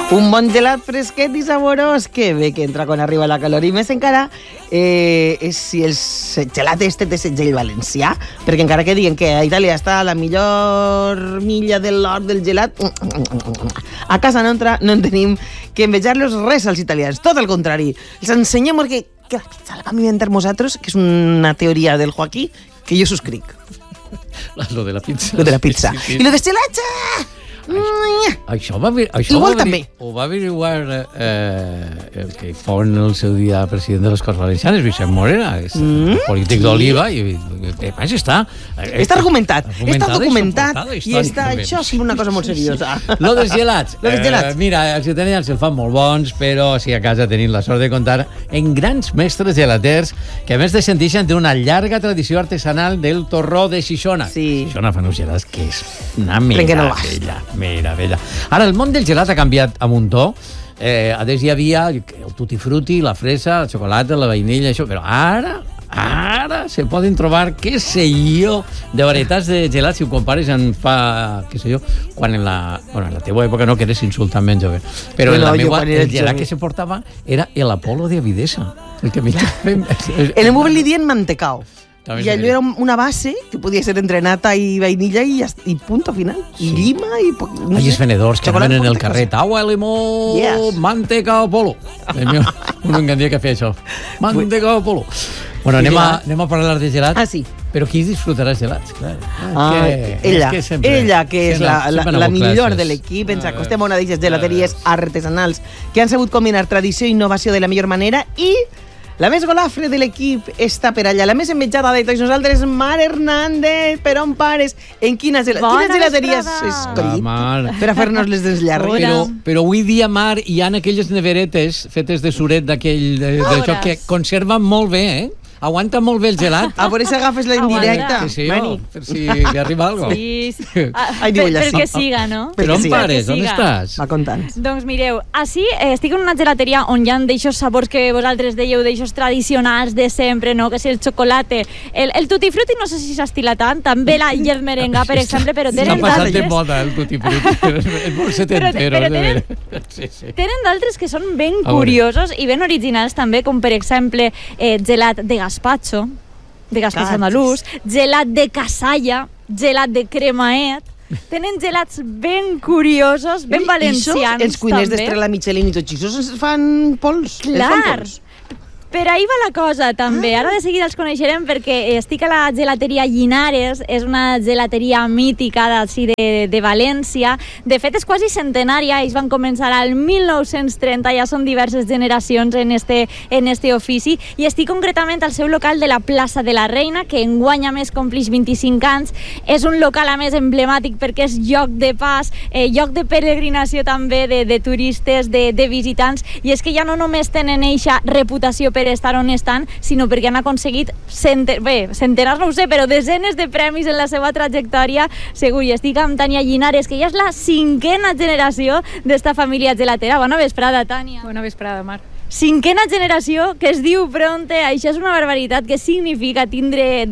Un bon gelat fresquet i saborós, que bé que entra quan arriba la calor. I més encara és si el gelat este té segell valencià, perquè encara que diguen que a Itàlia està la millor milla de l'or del gelat, a casa nostra no en tenim que envejar-los res als italians, tot el contrari. Els ensenyem que la pizza la vam inventar nosaltres, que és una teoria del Joaquí que jo subscric. Lo de la pizza. Lo de la pizza. I lo de gelatge! Això va averiguar el que fon el seu dia president de les Corts Valencianes, Vicent Morera, és polític d'Oliva, i està argumentat, està documentat, i això és una cosa molt seriosa. Lo dels gelats. Mira, els italians se'l fan molt bons, però si a casa tenim la sort de comptar en grans mestres gelaters que, a més de sentir-se'n, té una llarga tradició artesanal del torró de Xixona. Xixona fan uns gelats que és una meravella. Ara, el món del gelat ha canviat a un to. Adés hi havia el tutti frutti, la fresa, la xocolata, la vainilla, això, però ara se poden trobar, què sé jo, de varietats de gelat, si ho compares amb fa, què sé jo, quan en la teva època no, que eres insultant ben jove, però en la meva, el gelat que se portava era l'Apolo de Avidesa. En el móvil li dient mantecao. I allò era una base que podia ser entre nata i vainilla i punto final. I llima i... Hay els venedors que anaven en el carret. Agua, limó, manteca o polo. Uno encandia que feia això. Manteca o polo. Bueno, anem a parlar de gelats. Ah, sí. Però qui disfrutarà els gelats? Ella, que és la millor de l'equip. Ens acostem a una d'aquestes gelateries artesanals que han sabut combinar tradició i innovació de la millor manera i... La més golafre de l'equip està per allà. La més envetjada de tots nosaltres, Mar Hernández. Per on pares? En quines gelateries escollit per a fer-nos les dents llargues? Però avui dia, Mar, hi ha aquelles neveretes fetes de suret d'això que conserven molt bé, Aguanta molt bé el gelat. A veure si agafes la indirecta. Per si li arriba alguna cosa. Perquè siga, no? Per on pares? On estàs? Va contant. Doncs mireu, així estic en una gelateria on hi ha d'aixòs sabors que vosaltres dèieu, d'aixòs tradicionals de sempre, no? Que és el xocolate. El tutti frutti no sé si s'estila tant, també la llet merenga, per exemple, però tenen d'altres... S'ha passat de moda el tutti frutti, és molt setentero. Tenen d'altres que són ben curiosos i ben originals també, com per exemple gelat de gazpacho andalús, gelat de casalla, gelat de cremaet. Tenen gelats ben curiosos, ben valencians, els cuiners d'Estrella Michelin i tots això fan pols. Clar, per ahí va la cosa, també. Ara de seguida els coneixerem perquè estic a la gelateria Llinares, és una gelateria mítica de València. De fet, és quasi centenària, ells van començar al 1930, ja són diverses generacions en este ofici, i estic concretament al seu local de la plaça de la Reina, que enguany a més complix 25 anys. És un local a més emblemàtic perquè és lloc de pas, lloc de peregrinació també de turistes, de visitants, i és que ja no només tenen eixa reputació per estar on estan, sinó perquè han aconseguit centenars, no ho sé, però desenes de premis en la seva trajectòria, segur. I estic amb Tània Llinares, que ja és la 5a generació d'esta família gelatera. Bona vesprada, Tània. Bona vesprada, Mar. 5a generació, que es diu pronte, això és una barbaritat. Què significa tindre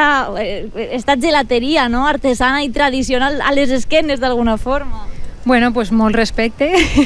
esta gelateria, no? Artesana i tradicional a les esquenes d'alguna forma? Bueno, pues molt respecte,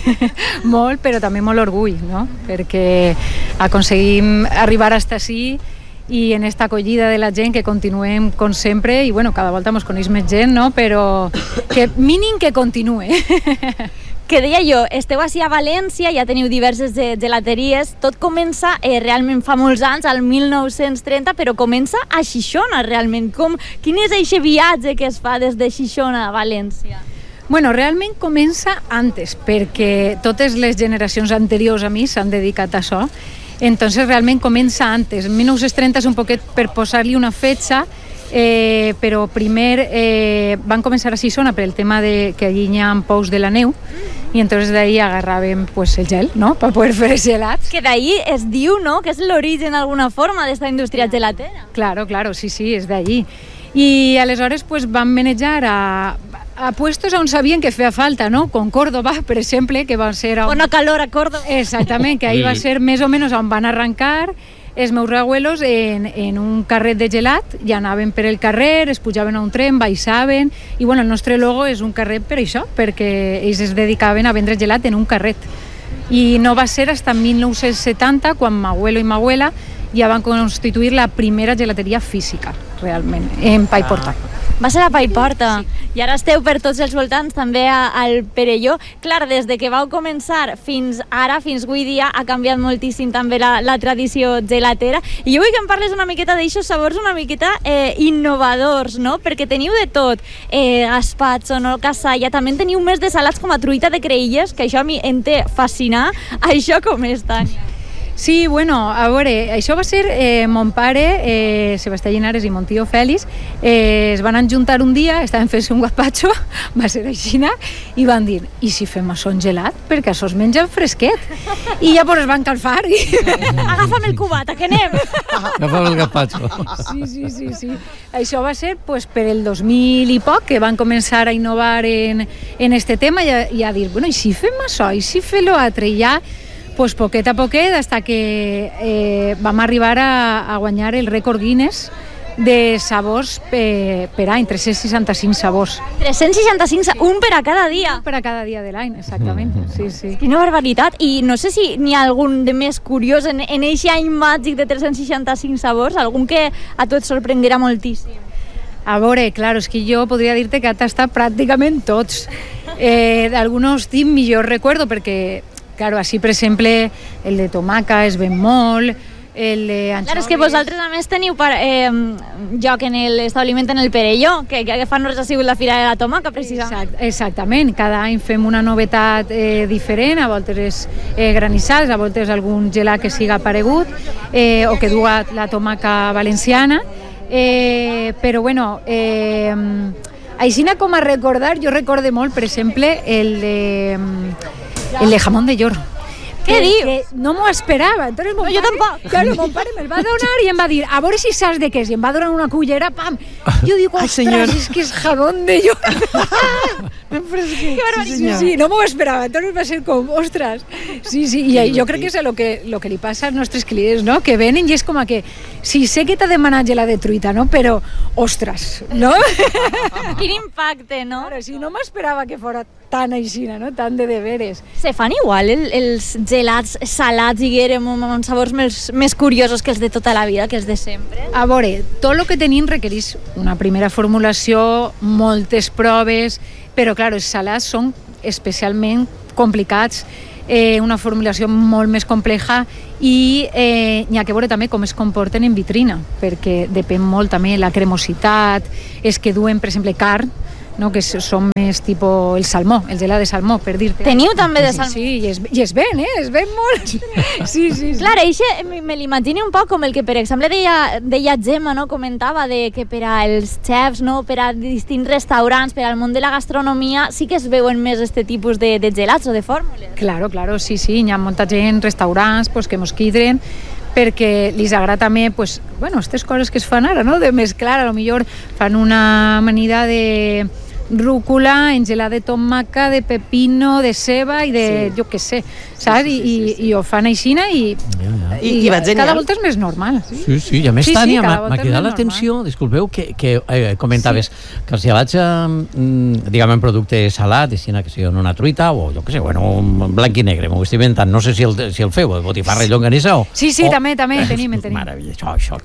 molt, però també molt orgull, no? Perquè aconseguim arribar hasta ací i en esta acollida de la gent que continuem com sempre, i bueno, cada volta mos coneix més gent, no? Però que mínim que continue. Que deia jo, esteu així a València, ja teniu diverses gelateries, tot comença realment fa molts anys, al 1930, però comença a Xixona, realment. Quin és aquest viatge que es fa des de Xixona a València? Bueno, realment comença antes, perquè totes les generacions anteriors a mi s'han dedicat a això, entonces realment comença antes. 1930 és un poquet per posar-li una fetxa, però primer van començar a Xixona per el tema que allí hi ha pous de la neu, i entonces d'ahí agarràvem pues, el gel, no?, per poder fer gelats. Que d'ahí es diu, no?, que és l'origen d'alguna forma d'esta indústria gelatera. Claro, sí, és d'allí. I aleshores pues, van manejar a puestos on sabien que feia falta, no? Com Córdoba, per exemple, que va ser... Bona calor a Córdoba. Exactament, que ahí va ser més o menys on van arrencar. els meus abuelos en un carret de gelat, ja anaven per el carrer, es pujaven a un tren, baixaven, i bueno, el nostre logo és un carret per això, perquè ells es dedicaven a vendre gelat en un carret. I no va ser fins 1970 quan m'abuelo i m'abuela ja van constituir la primera gelateria física, realment, en Paiporta. Va ser a Paiporta. Sí. I ara esteu per tots els voltants, també al Perelló. Clar, des de que vau començar fins ara, fins avui dia, ha canviat moltíssim també la tradició gelatera. I jo vull que em parles una miqueta d'aixos sabors una miqueta innovadors, no? Perquè teniu de tot. Gazpacho, no? Casalla. També teniu més de salats com a truita de creïlles, que això a mi em té fascinar. Això com és, Tània? Sí, bueno, a veure, això va ser mon pare, Sebastià Llinares i mon tio Fèlix, es van ajuntar un dia, estaven fent-se un gazpacho, va ser així, i van dir, i si fem això en gelat? Perquè això es menja fresquet. I ja pues es van calfar. Agafa'm el cubat, que anem? Agafa'm el gazpacho. Sí. Això va ser pues, per el 2000 i poc, que van començar a innovar en este tema i a dir, bueno, i si fem això, i si fem l'altre, i ja pues poquet a poquet, hasta que vam arribar a guanyar el rècord Guinness de sabors per any, 365 sabors. 365, un per a cada dia. Un per a cada dia de l'any, exactament. Sí. Quina barbaritat. I no sé si n'hi ha algun de més curiós en aquest any màgic de 365 sabors, algun que a tu et sorprenguera moltíssim. A veure, claro, és que jo podria dir-te que ha tastat pràcticament tots. D'algunos tinc millor recuerdo, perquè claro, així, per exemple, el de tomaca es ven molt, el de anxoves... Clar, és que vosaltres, a més, teniu lloc en l'establiment en el Perelló, que fa no res ha sigut la Fira de la Tomaca, precisament. Exactament. Cada any fem una novetat diferent, a voltes granissals, a voltes algun gelat que siga aparegut, o que duga la tomaca valenciana, però, bueno... així com a recordar, jo recorde molt, per exemple, el de jamón de lloro. Què dius? No m'ho esperava. Entonces, jo tampoc. Claro, mon pare me'l va donar i em va dir, a veure si saps de què és. I em va donar una cullera, pam. Jo dic, ostres, és que és jamón de lloro. Ben fresquet. Que barbaritat. Sí, no m'ho esperava. Entonces va ser com, ostres. Sí, i jo crec que és lo que li passa als nostres clients, no? Que venen i és com que, sí, sé que t'ha demanat gelat de truita, no? Però, ostres, no? Quin impacte, no? Ara, sí, no m'esperava que fora tan aixina, no? Tan de veres. Se fan igual els gelats salats, diguérem, amb sabors més curiosos que els de tota la vida, que els de sempre? A veure, tot el que tenim requereix una primera formulació, moltes proves, però, clar, els salats són especialment complicats, una formulació molt més complexa i n'hi ha que veure també com es comporten en vitrina, perquè depèn molt també la cremositat, és que duen, per exemple, carn, no? Que són més tipus el salmó, el gelat de salmó, per dir-te. Teniu també de salmó? Sí, i es ven, es ven molt. Sí. Clar, això me l'imagino un poc com el que, per exemple, deia Gemma, no? Comentava que per als xefs, no? Per a distints restaurants, per al món de la gastronomia, sí que es veuen més aquest tipus de gelats o de fórmules. Claro, sí, hi ha molta gent, restaurants, pues, que mos quidren, perquè li agrada també, pues, bueno, aquestes coses que es fan ara, no? De mesclar, a lo millor fan una amanida de rúcula, en gelat de tomaca, de pepino, de ceba i de, jo què sé, saps? I ho fan aixina i cada volta és més normal. Sí, i a més, Tània, m'ha quedat l'atenció, disculpeu, que comentaves que els gelats, diguem, en producte salat, així que sigui en una truita, o jo què sé, bueno, blanc i negre, m'ho estic inventant, no sé si el feu, botifarra i llonganissa o... Sí, també tenim. Meravellós, això,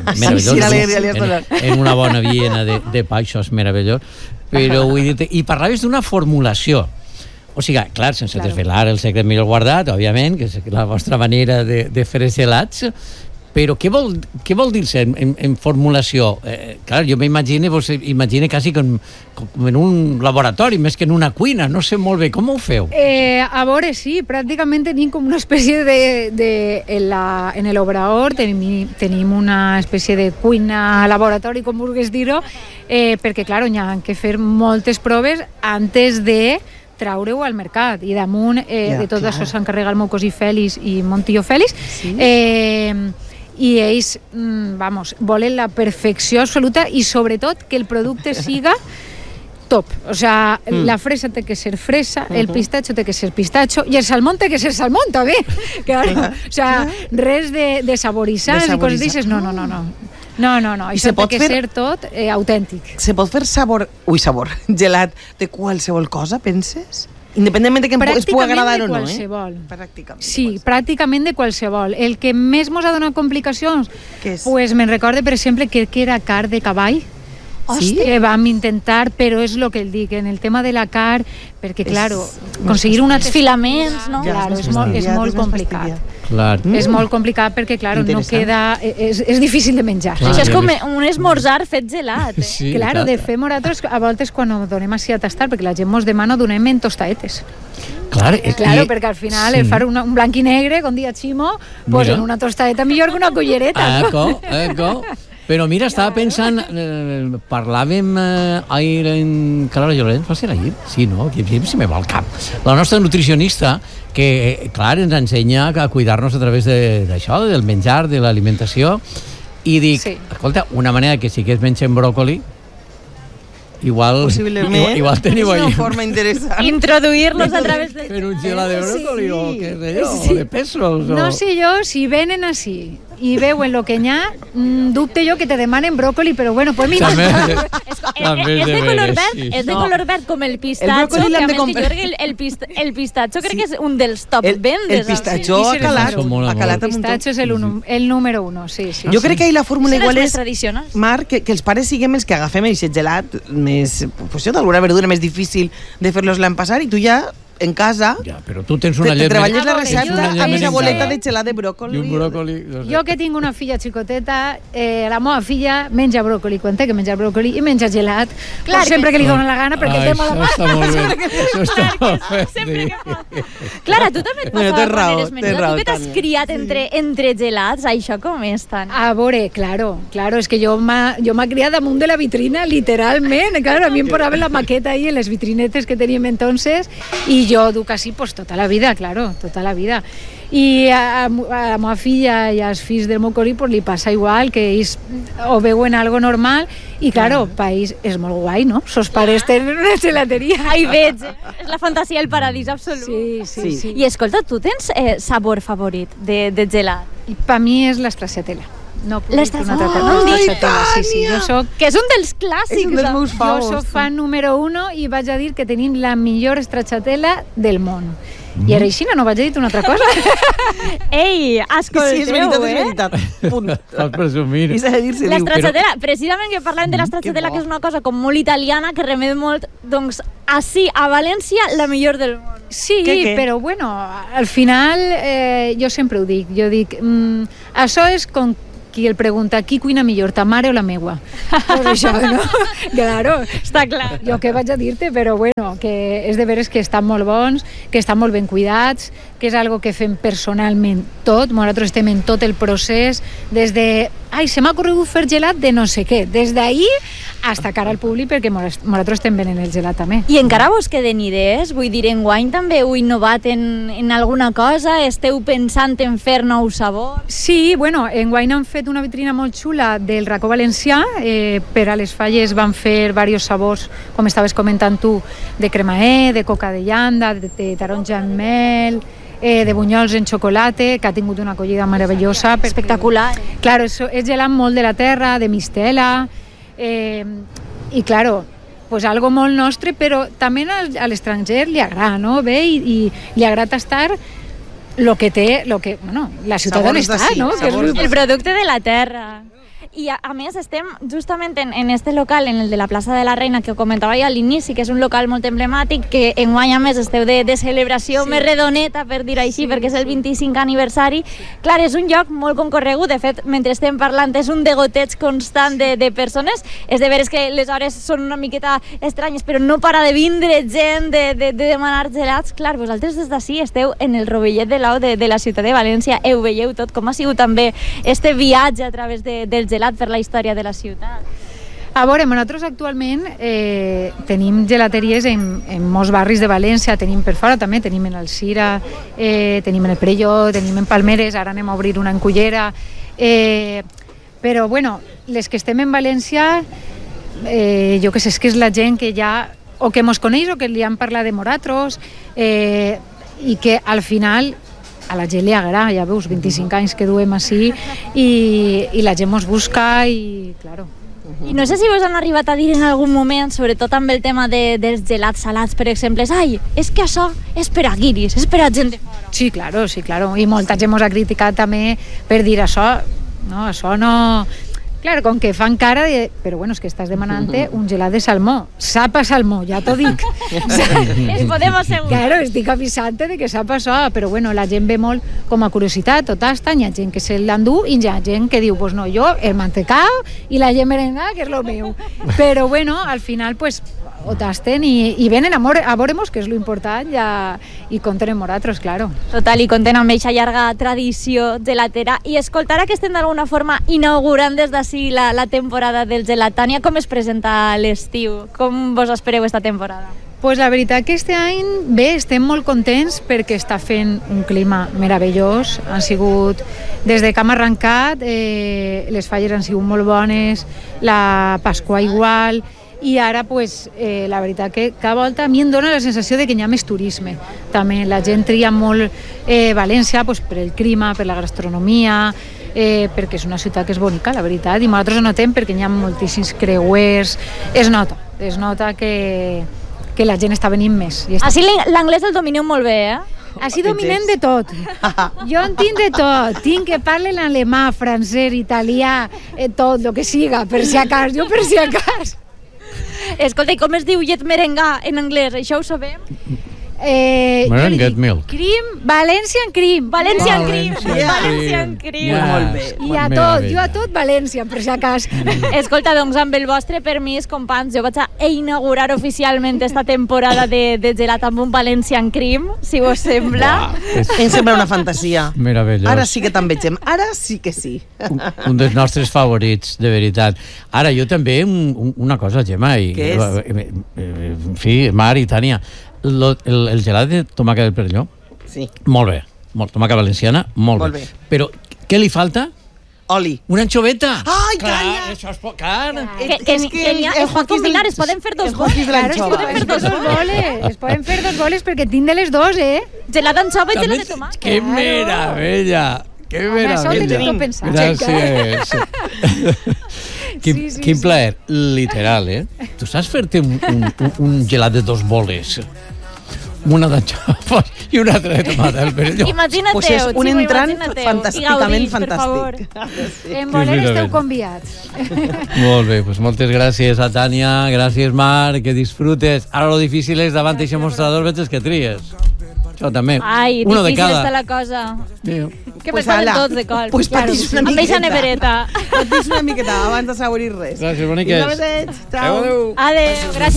meravellós. En una bona viena de pa, això és meravellós. Però vull dir-te, i parlaves d'una formulació, o sigui, clar, sense desvelar el secret millor guardat, òbviament, que és la vostra manera de fer els gelats, però què vol dir-se en formulació? Clar, jo m'imagino quasi com en un laboratori, més que en una cuina, no sé molt bé, com ho feu? A veure, sí, pràcticament tenim com una espècie en l'obrador, tenim una espècie de cuina laboratori, com vulguis dir-ho, perquè, clar, hi ha que fer moltes proves antes de traure-ho al mercat, i damunt de tot això s'encarrega el meu cosí Fèlix i mon tio Fèlix, i ells, volen la perfecció absoluta i sobretot que el producte siga top. O sea, la fresa té que ser fresa, el pistacho té que ser pistacho i el salmón té que ser salmón, també. Claro. O sea, res de saboritzar i coses d'aixes. No. Això té que ser tot autèntic. Se pot fer gelat de qualsevol cosa, penses? Independentment de que es pugui agradar o no, Sí, pràcticament de qualsevol. El que més mos ha donat complicacions, pues me'n recorde, per exemple, que era carn de cavall. Sí? Que vam intentar, però és el que el dic, en el tema de la carn, perquè, claro, aconseguir uns filaments, no? Claro, és molt complicat. És molt complicat perquè, claro, no queda... És difícil de menjar. Això és com un esmorzar fet gelat. Claro, de fet, nosaltres, a voltes, quan ho donem així a tastar, perquè la gent mos demana, ho donem en tostadetes. Claro, perquè al final el far un blanc i negre, con dia ximo, pues en una tostadeta millor que una cullereta. Eco. Però mira, estava pensant, parlàvem ahir en Clara Llorenç, va ser ahir? Sí, no? Si me va al cap. La nostra nutricionista, que, clar, ens ensenya a cuidar-nos a través d'això, del menjar, de l'alimentació, i dic, escolta, una manera que sí que es mengen bròcoli, igual teniu ahí. És una forma interessant. Introduir-los a través de... Fer un gelat de bròcoli o què sé jo, o de pesos. No sé jo, si venen així i veuen lo que n'hi ha, dubte jo que te demanen bròcoli, però bueno, pues mira. És de color verd, és de color verd com el pistatxo, que a més que jo el pistatxo crec que és un dels top vendes. El pistatxo a calat. El pistatxo és el número 1, sí. Jo crec que ahí la fórmula igual és, Marc, que els pares siguem els que agafem aquest gelat més, pues d'alguna verdura més difícil de fer-los l'empassar i tu ja en casa però tu tens una llet treballes la recepta amb una boleta de gelat de bròcoli. I un bròcoli. Jo que tinc una filla xicoteta, la meva filla menja bròcoli quan té que menjar bròcoli i menja gelat sempre que li dona la gana perquè té molt la Això està molt bé. Això està molt bé. Clara, tu també et passaves maneres menjar. Tu que t'has criat entre gelats, això com és tant? A veure, claro, és que jo m'ha criat damunt de la vitrina, literalment. Claro, a mi em posaven la maqueta ahí en les vitrinetes que teníem entonces i jo duc així pues, tota la vida. I a la meva filla i als fills del meu cori pues, li passa igual, que ells ho veuen algo normal i, claro, país és molt guai, no? Sos pares tenen una gelateria. Ai, veig, és la fantasia del paradís absolut. Sí. I escolta, tu tens sabor favorit de gelat? Per mi és l'estracciatella. No puc dir una altra cosa. Sí. Jo soc... Que és un dels clàssics. És un dels meus favors. Jo soc fan número 1 i vaig a dir que tenim la millor stracciatella del món. I ara així no vaig a dir una altra cosa. Ei, escolteu, és veritat. Punt. Fas presumir. L'estracciatella, precisament que parlem de l'estracciatella, que és una cosa com molt italiana, que remet molt, doncs, així, a València, la millor del món. Sí, però bueno, al final, jo sempre ho dic, això és com qui el pregunta, qui cuina millor, ta mare o la meua? Pues això, no? Claro. Està clar. Jo què vaig a dir-te, però bueno, que és de veres que estan molt bons, que estan molt ben cuidats, que és algo que fem personalment tot, nosaltres estem en tot el procés, des de, se m'ha corregut fer gelat de no sé què, des d'ahir hasta cara al públic, perquè nosaltres estem venent el gelat també. I encara vos queden idees? Vull dir, enguany també heu innovat en alguna cosa? Esteu pensant en fer nou sabor? Sí, bueno, enguany han fet una vitrina molt xula del racó valencià, per a les falles van fer diversos sabors, com estaves comentant tu, de cremaer, de coca de llanda, de taronja amb mel, de bunyols en xocolata, que ha tingut una acollida meravellosa. Espectacular. Claro, és gelat molt de la terra, de mistela, i claro, pues algo molt nostre, però també a l'estranger li agrada, no? Ve i li agrada tastar lo que té, bueno, la ciutat on està, no? Que és el producte de la terra. I a més estem justament en este local, en el de la plaça de la Reina, que ho comentava ja a l'inici, que és un local molt emblemàtic, que enguany a més esteu de celebració més redoneta, per dir així, perquè és el 25 aniversari. Clar, és un lloc molt concorregut, de fet, mentre estem parlant és un degoteig constant de persones, és de veres que les hores són una miqueta estranyes, però no para de vindre gent, de demanar gelats. Clar, vosaltres des d'ací esteu en el rovellet de l'au de la ciutat de València, ho veieu tot, com ha sigut també este viatge a través del gelat per la història de la ciutat. A veure, nosaltres actualment tenim gelateries en molts barris de València, tenim per fora també, tenim en Alzira, tenim en el Perelló, tenim en Palmeres, ara anem a obrir una en Cullera, però bueno, les que estem en València, jo que sé, és que és la gent que ja o que mos coneix o que li han parlat de Moratros, i que al final a la gent li agrada, ja veus, 25 anys que duem així i la gent mos busca i, claro. I no sé si vos han arribat a dir en algun moment, sobretot amb el tema dels gelats salats, per exemple, ai, és que això és per a guiris, és per a gent de fora. Sí, claro, i molta gent mos ha criticat també per dir això, no, això no... Clar, com que fan cara de... Però bueno, és que estàs demanant-te un gelat de salmó. Sap a salmó, ja t'ho dic. Es podem assegurar. Claro, estic avisant-te de que sap això, però bueno, la gent ve molt com a curiositat, tot està, hi ha gent que se l'endú i hi ha gent que diu, pues no, jo el mantecao i la gent merengada, que és lo meu. Però bueno, al final, pues, ho tasten i venen a veure-mos, que és lo important, i compten amb nosaltres, claro. Total, i compten amb aquesta llarga tradició gelatera. I escoltar que estem d'alguna forma inaugurant des d'ací la temporada del gelat. Tània, com es presenta l'estiu? Com vos espereu esta temporada? Pues la veritat que este any, bé, estem molt contents perquè està fent un clima meravellós. Han sigut, des de que hem arrencat, les falles han sigut molt bones, la Pasqua igual, i ara, pues, la veritat que cada volta a mi em dona la sensació de que hi ha més turisme. També la gent tria molt València, pues, per el clima, per la gastronomia, perquè és una ciutat que és bonica, la veritat, i nosaltres ho notem perquè hi ha moltíssims creuers, es nota que la gent està venint més. Així l'anglès el domineu molt bé, eh? Així dominem de tot. Jo en tinc de tot. Tinc que parlen alemà, francès, italià, tot, el que siga, per si acas. Jo per si acas. Escolta, i com es diu llet merengà en anglès? Això ho sabem? Merenguet milk. Valencian cream. Valencian cream. Molt bé. I a tot, jo a tot València, per si acas. Escolta, doncs amb el vostre permís, companys, jo vaig a inaugurar oficialment esta temporada de gelat amb un Valencian cream, si vos sembla. Em sembla una fantasia. Meravellós. Ara sí que te'n vegem, ara sí que sí. Un dels nostres favorits, de veritat. Ara, jo també, una cosa, Gemma, Què és? En fi, Mar i Tània, el gelat de tomàquet del Perelló, Sí. molt bé. Tomàquet valenciana, molt bé. Però què li falta? Oli. Una anchoveta. Ai, clar, Tània! això és clar. Es pot combinar, es poden fer dos boles. Claro, es poden fer dos boles. Es poden fer dos boles perquè tinc de les dos, Gelat d'anxova i gelat de tomàquet. Que meravella! Que Això ho meravella! tens tot pensat. Gràcies. Quin plaer, literal, eh? Tu saps fer-te un gelat de dos boles? Una d'anxofes i una altra de tomata del Perelló. Imagina't-ho, Pues és un entrant imagina't-ho. fantàsticament I gaudix, per favor. fantàstic. En voler esteu convidats. Molt bé, doncs moltes gràcies a Tània, gràcies Marc, que disfrutes. Ara lo difícil és davant d'aquest mostrador veig que tries. Això també. Ai, uno de difícil cada. està la cosa. Sí. Que Pues me ponen ala, tots de col. pues patix una Amb eixa miqueta. nevereta. Patix una miqueta abans de sabor res. Gràcies, boniques. Fins a Ciao. Adéu. Adéu, gràcies.